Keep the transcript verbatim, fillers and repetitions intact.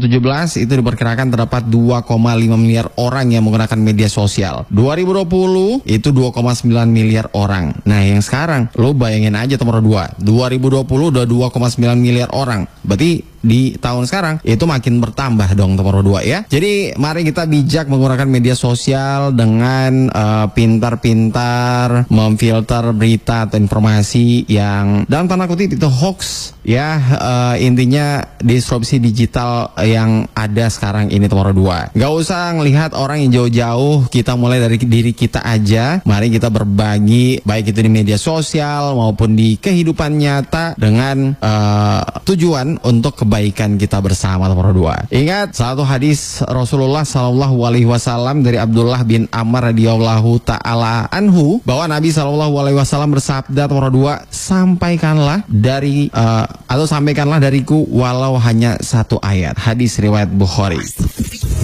ribu tujuh belas itu diperkirakan terdapat dua koma lima miliar orang yang menggunakan media sosial. dua ribu dua puluh itu dua koma sembilan miliar orang. Nah, yang sekarang lo bayangin aja nomor dua. dua ribu dua puluh udah dua koma sembilan miliar orang. Berarti di tahun sekarang itu makin bertambah dong nomor dua ya. Jadi mari kita bijak menggunakan media sosial dengan uh, pintar-pintar memfilter berita atau informasi yang dalam tanda kutip itu hoax ya. Uh, intinya disrupsi digital yang ada sekarang ini nomor dua. Gak usah ngelihat orang yang jauh-jauh, kita mulai dari diri kita aja. Mari kita berbagi baik itu di media sosial maupun di kehidupan nyata dengan uh, tujuan untuk kebaikan kebaikan kita bersama nomor dua. Ingat satu hadis Rasulullah Shallallahu Alaihi Wasallam dari Abdullah bin Amr radhiyallahu taala anhu bahwa Nabi Shallallahu Alaihi Wasallam bersabda nomor dua, sampaikanlah dari uh, atau sampaikanlah dariku walau hanya satu ayat. Hadis riwayat Bukhari.